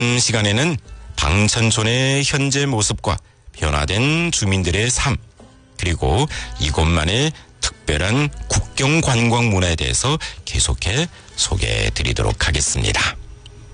시간에는 방천촌의 현재 모습과 변화된 주민들의 삶, 그리고 이곳만의 특별한 국경 관광 문화에 대해서 계속해 소개해 드리도록 하겠습니다.